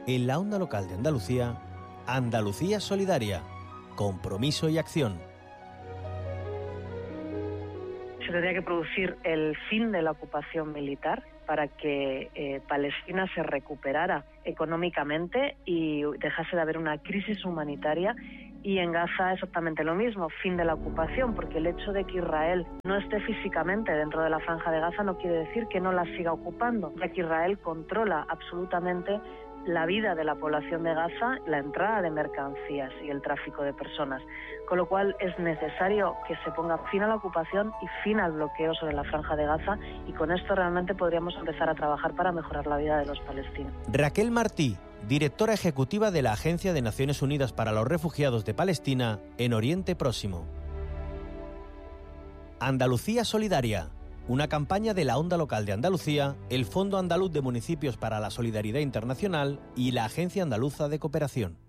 En la onda local de Andalucía, Andalucía Solidaria, compromiso y acción. Se tendría que producir el fin de la ocupación militar para que Palestina se recuperara económicamente y dejase de haber una crisis humanitaria. Y en Gaza exactamente lo mismo, fin de la ocupación, porque el hecho de que Israel no esté físicamente dentro de la franja de Gaza no quiere decir que no la siga ocupando, ya que Israel controla absolutamente la vida de la población de Gaza, la entrada de mercancías y el tráfico de personas, con lo cual es necesario que se ponga fin a la ocupación y fin al bloqueo sobre la franja de Gaza, y con esto realmente podríamos empezar a trabajar para mejorar la vida de los palestinos. Raquel Martí, directora ejecutiva de la Agencia de Naciones Unidas para los Refugiados de Palestina en Oriente Próximo. Andalucía Solidaria, una campaña de la Onda Local de Andalucía, el Fondo Andaluz de Municipios para la Solidaridad Internacional y la Agencia Andaluza de Cooperación.